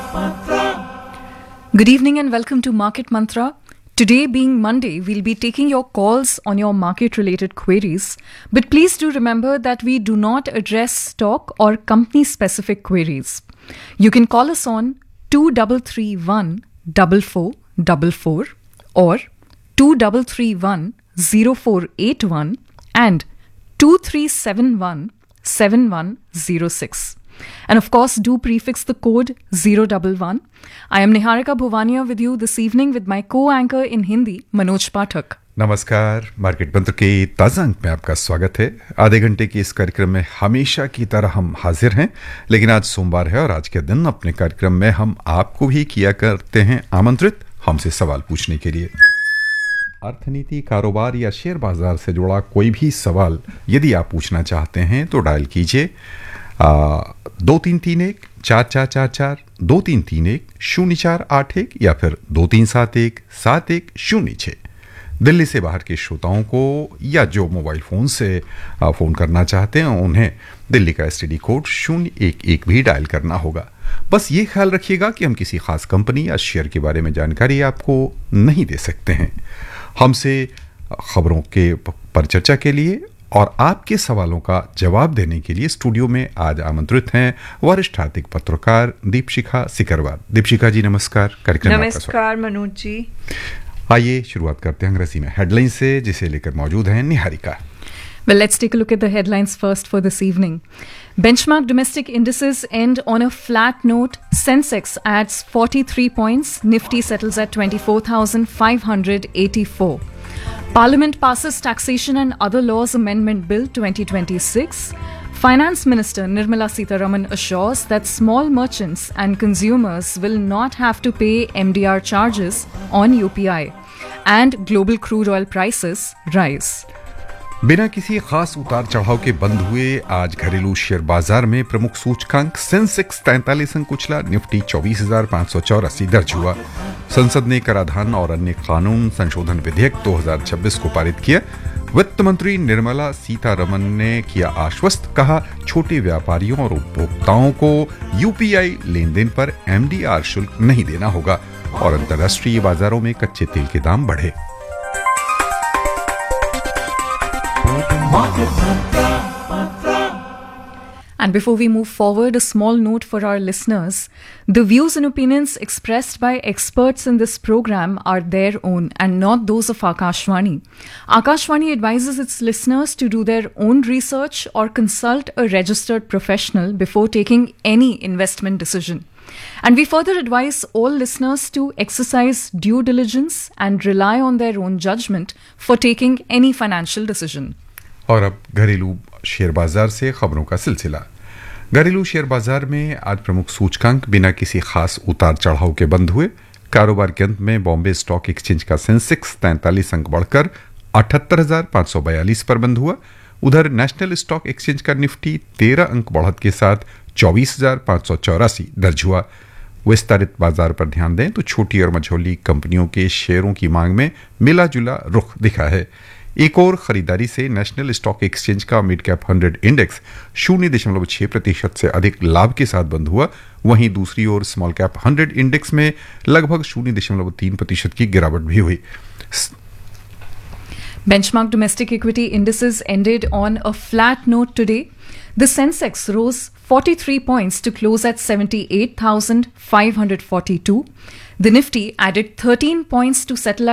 Good evening and welcome to Market Mantra. Today being Monday, we'll be taking your calls on your market-related queries. But please do remember that we do not address stock or company-specific queries. You can call us on 2331 4444 or 2331 0481 and 2371 7106. And of course, do prefix the code 011. I am Niharika Bhuvania with you this evening with my co-anchor in Hindi, Manoj Pathak. नमस्कार, market मंत्र के ताज़ा अंक में आपका स्वागत है। आधे घंटे के इस कार्यक्रम में हमेशा की तरह हम हाजिर हैं, लेकिन आज सोमवार है और आज के दिन अपने कार्यक्रम में हम आपको भी किया करते हैं आमंत्रित हमसे सवाल पूछने के लिए। अर्थनीति, कारोबार या शेयर बाजार से जुड़ा कोई भी सवाल यदि आप पूछना चाहते हैं तो डायल कीजिए 2331 4444 2331 0481 या फिर 2371 7106। दिल्ली से बाहर के श्रोताओं को या जो मोबाइल फोन से फोन करना चाहते हैं उन्हें दिल्ली का एसटीडी कोड 011 भी डायल करना होगा। बस ये ख्याल रखिएगा कि हम किसी खास कंपनी या शेयर के बारे में जानकारी आपको नहीं दे सकते हैं। हमसे खबरों के पर चर्चा के लिए और आपके सवालों का जवाब देने के लिए स्टूडियो में आज आमंत्रित हैं वरिष्ठ आर्थिक पत्रकार दीपशिखा सिकरवार। दीपशिखा जी नमस्कार। कार्यक्रम में नमस्कार मनोज जी। आइए शुरुआत करते हैं अंग्रेजी में हेडलाइन से, जिसे लेकर मौजूद हैं Niharika. Well, let's take a look at the headlines first for this evening. Benchmark domestic indices end on a flat note. Sensex adds 43 points. Nifty settles at 24,584. Parliament passes Taxation and Other Laws Amendment Bill 2026. Finance Minister Nirmala Sitharaman assures that small merchants and consumers will not have to pay MDR charges on UPI. And global crude oil prices rise. बिना किसी खास उतार चढ़ाव के बंद हुए आज घरेलू शेयर बाजार में प्रमुख सूचकांक सेंसेक्स 43 अंक उछला, निफ्टी 24,584 दर्ज हुआ। संसद ने कराधान और अन्य कानून संशोधन विधेयक 2026 को पारित किया। वित्त मंत्री निर्मला सीतारमन ने किया आश्वस्त, कहा छोटे व्यापारियों और उपभोक्ताओं को यूपीआई लेन देन पर एमडीआर शुल्क नहीं देना होगा और अंतर्राष्ट्रीय बाजारों में कच्चे तेल के दाम बढ़े। And before we move forward, a small note for our listeners. The views and opinions expressed by experts in this program are their own and not those of Akashvani. Akashvani advises its listeners to do their own research or consult a registered professional before taking any investment decision. And we further advise all listeners to exercise due diligence and rely on their own judgment for taking any financial decision. और अब घरेलू share बाजार से खबरों का सिलसिला। घरेलू share बाजार में आज प्रमुख सूचकांक बिना किसी खास उतार चढ़ाव के बंद हुए। कारोबार के अंत में बॉम्बे स्टॉक एक्सचेंज का सेंसेक्स 43 अंक बढ़कर 78,542 पर बंद हुआ। उधर नेशनल स्टॉक एक्सचेंज का निफ्टी 13 अंक बढ़त के साथ 24,584 दर्ज हुआ। विस्तारित बाजार पर ध्यान दें तो छोटी और मझोली कंपनियों के शेयरों की मांग में मिला जुला रुख दिखा है। एक और खरीदारी से नेशनल स्टॉक एक्सचेंज का मिड कैप 100 इंडेक्स 0.6% से अधिक लाभ के साथ बंद हुआ। वहीं दूसरी ओर स्मॉल कैप 100 इंडेक्स में लगभग 0.3% की गिरावट भी हुई। Benchmark domestic equity indices ended on a flat note today. The Sensex rose 43 points to close at 78,542. The Nifty added 13 points to settle at